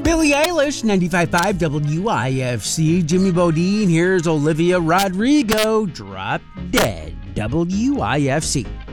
Billie Eilish, 95.5 WIFC. Jimmy Bodine, here's Olivia Rodrigo, Drop Dead, WIFC.